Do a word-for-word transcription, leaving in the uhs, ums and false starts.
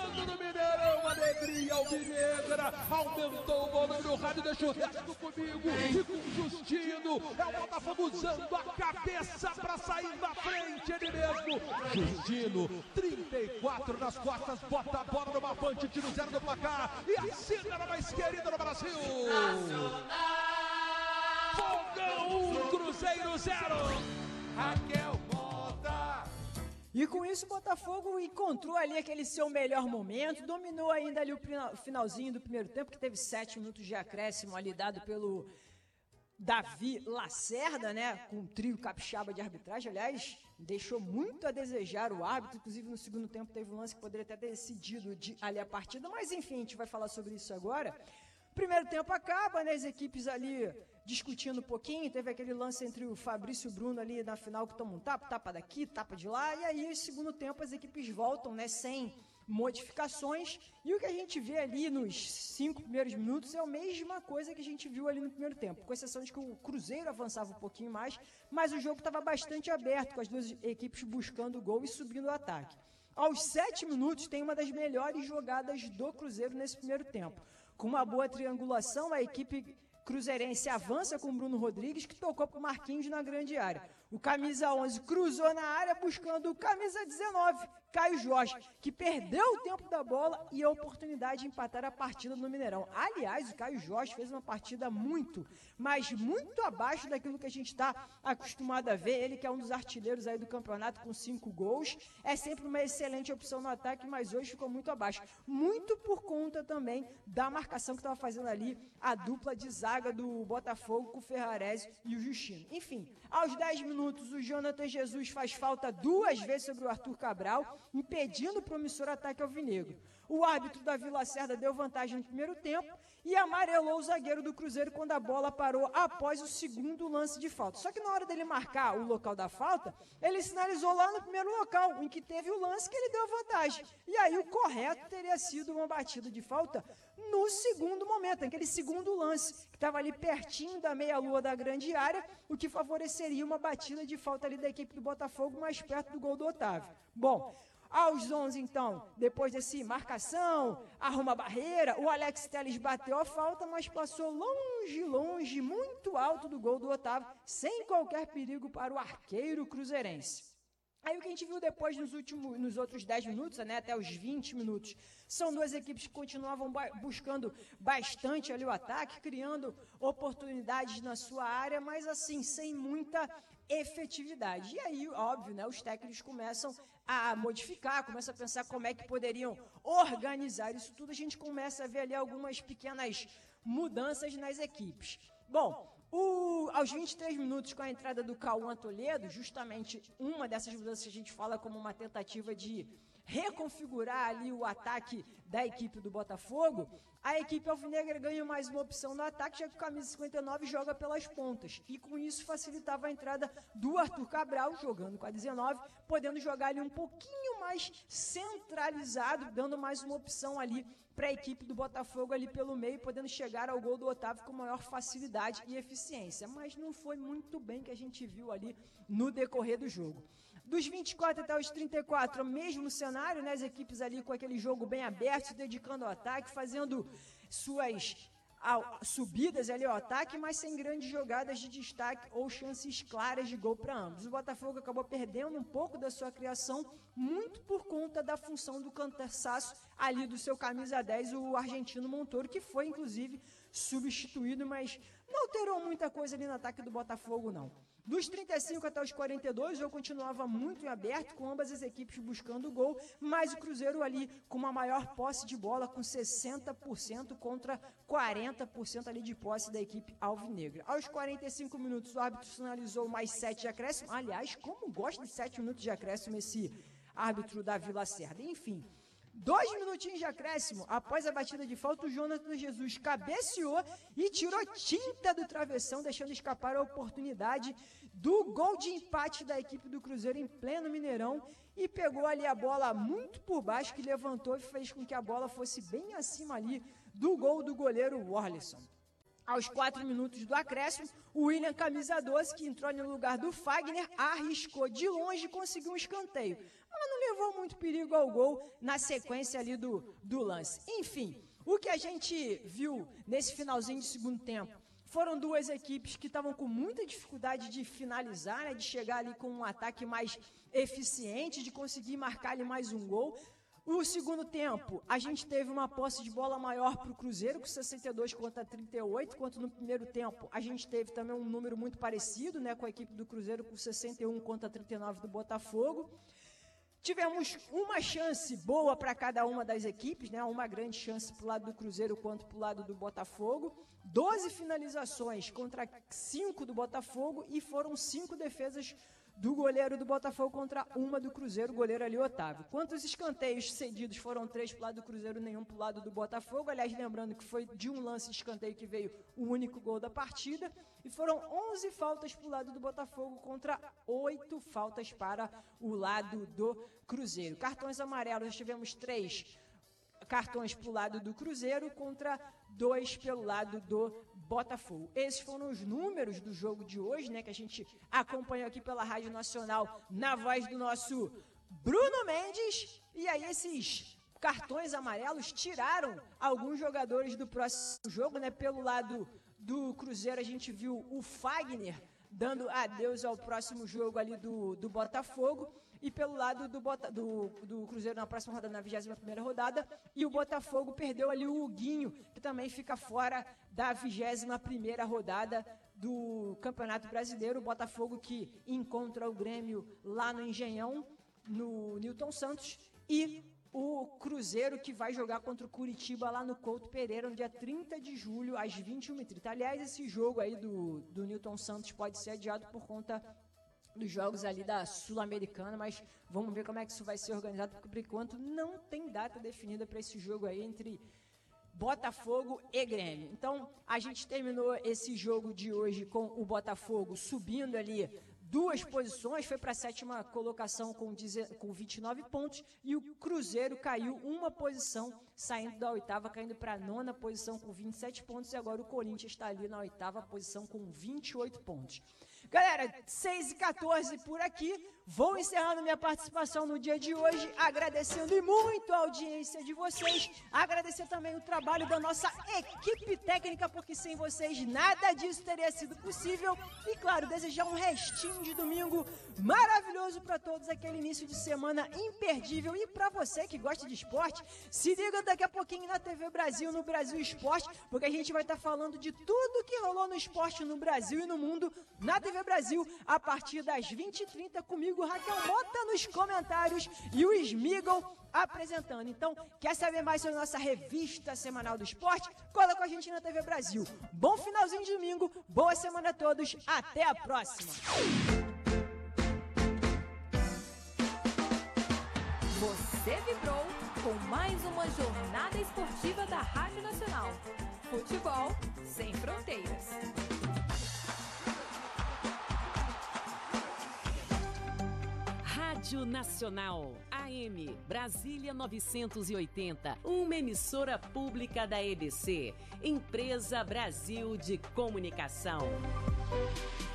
chegando no Mineirão, alegria alvinegra, aumentou o volume do rádio, deixa o resto comigo, e com Justino, é o Botafogo usando a cabeça pra sair na frente, ele mesmo, Justino, trinta e quatro nas costas, bota a bola no Mapante, tira o zero do placar, e assina a mais querida no Brasil. Fogão um, Cruzeiro zero. Raquel Mota. E com isso o Botafogo encontrou ali aquele seu melhor momento, dominou ainda ali o finalzinho do primeiro tempo, que teve sete minutos de acréscimo ali dado pelo Davi Lacerda, né, com um trio capixaba de arbitragem. Aliás, deixou muito a desejar o árbitro, inclusive no segundo tempo teve um lance que poderia ter decidido de, ali a partida, mas enfim, a gente vai falar sobre isso agora. Primeiro tempo acaba, né, as equipes ali discutindo um pouquinho, teve aquele lance entre o Fabrício e o Bruno ali na final que tomam um tapa, tapa daqui, tapa de lá, e aí no segundo tempo as equipes voltam, né, sem modificações, e o que a gente vê ali nos cinco primeiros minutos é a mesma coisa que a gente viu ali no primeiro tempo, com exceção de que o Cruzeiro avançava um pouquinho mais, mas o jogo estava bastante aberto, com as duas equipes buscando o gol e subindo o ataque. Aos sete minutos tem uma das melhores jogadas do Cruzeiro nesse primeiro tempo. Com uma boa triangulação, a equipe cruzeirense avança com o Bruno Rodrigues, que tocou para o Marquinhos na grande área. O camisa onze cruzou na área buscando o camisa dezenove, Caio Jorge, que perdeu o tempo da bola e a oportunidade de empatar a partida no Mineirão. Aliás, o Caio Jorge fez uma partida muito, mas muito abaixo daquilo que a gente está acostumado a ver. Ele que é um dos artilheiros aí do campeonato com cinco gols, é sempre uma excelente opção no ataque, mas hoje ficou muito abaixo. Muito por conta também da marcação que estava fazendo ali a dupla de zaga do Botafogo com o Ferrarese e o Justino. Enfim, aos dez minutos o Jonathan Jesus faz falta duas vezes sobre o Arthur Cabral, impedindo o promissor ataque alvinegro. O árbitro Davi Lacerda deu vantagem no primeiro tempo e amarelou o zagueiro do Cruzeiro quando a bola parou após o segundo lance de falta. Só que na hora dele marcar o local da falta, ele sinalizou lá no primeiro local, em que teve o lance que ele deu vantagem. E aí o correto teria sido uma batida de falta no segundo momento, naquele segundo lance, que estava ali pertinho da meia-lua da grande área, o que favoreceria uma batida de falta ali da equipe do Botafogo mais perto do gol do Otávio. Bom, aos onze, então, depois desse marcação, arruma a barreira, o Alex Telles bateu a falta, mas passou longe, longe, muito alto do gol do Otávio, sem qualquer perigo para o arqueiro cruzeirense. Aí o que a gente viu depois nos últimos, nos outros dez minutos, né, até os vinte minutos, são duas equipes que continuavam ba- buscando bastante ali o ataque, criando oportunidades na sua área, mas assim, sem muita efetividade. E aí, óbvio, né, os técnicos começam a modificar, começam a pensar como é que poderiam organizar isso tudo, a gente começa a ver ali algumas pequenas mudanças nas equipes. Bom, o, aos vinte e três minutos, com a entrada do Cauã Toledo, justamente uma dessas mudanças que a gente fala como uma tentativa de reconfigurar ali o ataque da equipe do Botafogo, a equipe alvinegra ganha mais uma opção no ataque, já que o camisa cinquenta e nove joga pelas pontas, e com isso facilitava a entrada do Arthur Cabral, jogando com a dezenove, podendo jogar ali um pouquinho mais centralizado, dando mais uma opção ali para a equipe do Botafogo ali pelo meio, podendo chegar ao gol do Otávio com maior facilidade e eficiência, mas não foi muito bem que a gente viu ali no decorrer do jogo. Dos vinte e quatro até os trinta e quatro, mesmo cenário, né, as equipes ali com aquele jogo bem aberto, se dedicando ao ataque, fazendo suas ao, subidas ali ao ataque, mas sem grandes jogadas de destaque ou chances claras de gol para ambos. O Botafogo acabou perdendo um pouco da sua criação, muito por conta da função do cansaço ali do seu camisa dez, o argentino Montoro, que foi inclusive substituído, mas não alterou muita coisa ali no ataque do Botafogo, não. Dos trinta e cinco até os quarenta e dois, o jogo continuava muito em aberto, com ambas as equipes buscando o gol, mas o Cruzeiro ali com uma maior posse de bola, com sessenta por cento contra quarenta por cento ali de posse da equipe alvinegra. Aos quarenta e cinco minutos, o árbitro sinalizou mais sete de acréscimo. Aliás, como gosta de sete minutos de acréscimo esse árbitro Davi Lacerda. Enfim, dois minutinhos de acréscimo, após a batida de falta, o Jonathan Jesus cabeceou e tirou tinta do travessão, deixando escapar a oportunidade do gol de empate da equipe do Cruzeiro em pleno Mineirão, e pegou ali a bola muito por baixo, que levantou e fez com que a bola fosse bem acima ali do gol do goleiro Warlisson. Aos quatro minutos do acréscimo, o William, camisa doze, que entrou no lugar do Fagner, arriscou de longe e conseguiu um escanteio. Mas não levou muito perigo ao gol na sequência ali do, do lance. Enfim, o que a gente viu nesse finalzinho de segundo tempo foram duas equipes que estavam com muita dificuldade de finalizar, né, de chegar ali com um ataque mais eficiente, de conseguir marcar ali mais um gol. No segundo tempo, a gente teve uma posse de bola maior para o Cruzeiro, com sessenta e dois contra trinta e oito, enquanto no primeiro tempo a gente teve também um número muito parecido, né, com a equipe do Cruzeiro com sessenta e um contra trinta e nove do Botafogo. Tivemos uma chance boa para cada uma das equipes, né, uma grande chance para o lado do Cruzeiro quanto para o lado do Botafogo. doze finalizações contra cinco do Botafogo e foram cinco defesas do goleiro do Botafogo contra uma do Cruzeiro, o goleiro ali, Otávio. Quantos escanteios cedidos? Foram três para o lado do Cruzeiro, nenhum para o lado do Botafogo. Aliás, lembrando que foi de um lance de escanteio que veio o único gol da partida. E foram onze faltas para o lado do Botafogo contra oito faltas para o lado do Cruzeiro. Cartões amarelos, nós tivemos três cartões para o lado do Cruzeiro contra dois pelo lado do Botafogo. Esses foram os números do jogo de hoje, né, que a gente acompanhou aqui pela Rádio Nacional na voz do nosso Bruno Mendes. E aí esses cartões amarelos tiraram alguns jogadores do próximo jogo, né? Pelo lado do Cruzeiro a gente viu o Fagner dando adeus ao próximo jogo ali do, do Botafogo. E pelo lado do, Bota, do, do Cruzeiro na próxima rodada, na vigésima primeira rodada, e o Botafogo perdeu ali o Huguinho, que também fica fora da vigésima primeira rodada do Campeonato Brasileiro. O Botafogo que encontra o Grêmio lá no Engenhão, no Newton Santos, e o Cruzeiro que vai jogar contra o Curitiba lá no Couto Pereira, no dia trinta de julho, às vinte e uma e trinta. Aliás, esse jogo aí do, do Newton Santos pode ser adiado por conta dos jogos ali da Sul-Americana, mas vamos ver como é que isso vai ser organizado, porque por enquanto não tem data definida para esse jogo aí entre Botafogo e Grêmio. Então, a gente terminou esse jogo de hoje com o Botafogo subindo ali duas posições, foi para a sétima colocação com, com vinte e nove pontos, e o Cruzeiro caiu uma posição, saindo da oitava, caindo para a nona posição com vinte e sete pontos, e agora o Corinthians está ali na oitava posição com vinte e oito pontos. Galera, seis e quatorze por aqui, vou encerrando minha participação no dia de hoje, agradecendo muito a audiência de vocês, agradecer também o trabalho da nossa equipe técnica, porque sem vocês nada disso teria sido possível, e claro, desejar um restinho de domingo maravilhoso para todos, aquele início de semana imperdível, e para você que gosta de esporte, se liga daqui a pouquinho na T V Brasil, no Brasil Esporte, porque a gente vai estar falando de tudo que rolou no esporte no Brasil e no mundo, na T V Brasil, a partir das vinte e trinta, comigo, Raquel Mota, nos comentários, e o Smigol apresentando. Então, quer saber mais sobre a nossa revista semanal do esporte? Cola com a gente na T V Brasil. Bom finalzinho de domingo, boa semana a todos, até a próxima! Você vibrou com mais uma jornada esportiva da Rádio Nacional. Futebol sem fronteiras. Rádio Nacional, A M, Brasília novecentos e oitenta, uma emissora pública da E B C, Empresa Brasil de Comunicação.